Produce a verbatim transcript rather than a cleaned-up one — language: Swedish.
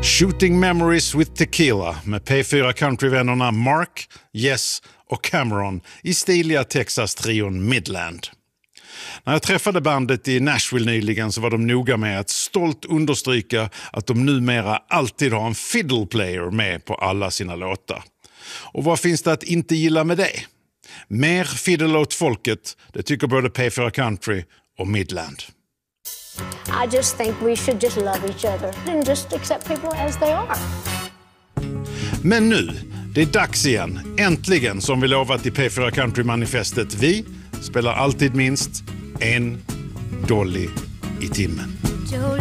Shooting Memories with Tequila med P fyra Country-vännerna Mark, Jess och Cameron i stiliga Texas-trion Midland. När jag träffade bandet i Nashville nyligen så var de noga med att stolt understryka att de numera alltid har en fiddle player med på alla sina låtar. Och vad finns det att inte gilla med det? Mer fiddle åt folket, det tycker både P fyra Country och Midland. I just think we should just love each other and just accept people as they are. Men nu, det är dags igen. Äntligen, som vi lovat i P fyra Country-manifestet. Vi spelar alltid minst en Dolly i timmen.